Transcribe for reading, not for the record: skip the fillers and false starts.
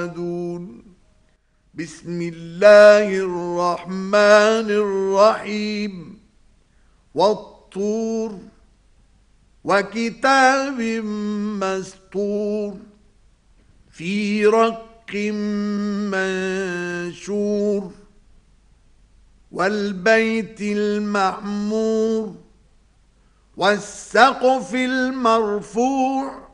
بسم الله الرحمن الرحيم والطور وكتاب مسطور في رق منشور والبيت المعمور والسقف المرفوع